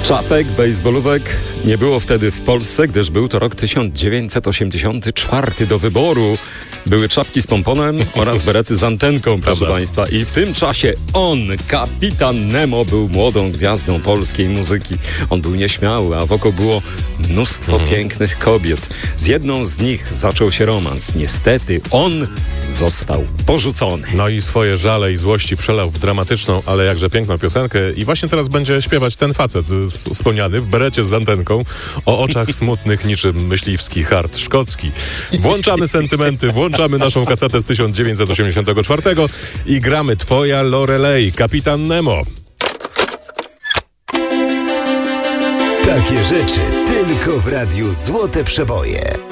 Czapek, bejsbolówek nie było wtedy w Polsce, gdyż był to rok 1984. Do wyboru były czapki z pomponem oraz berety z antenką, proszę Państwa. I w tym czasie on, kapitan Nemo, był młodą gwiazdą polskiej muzyki. On był nieśmiały, a wokół było mnóstwo pięknych kobiet. Z jedną z nich zaczął się romans. Niestety on został porzucony. No i swoje żale i złości przelał w dramatyczną, ale jakże piękną piosenkę. I właśnie teraz będzie śpiewać ten facet wspomniany w berecie z antenką, o oczach smutnych niczym myśliwski hart szkocki. Włączamy sentymenty, włączamy naszą kasetę z 1984 i gramy Twoja Lorelei, kapitan Nemo. Takie rzeczy tylko w radiu Złote Przeboje.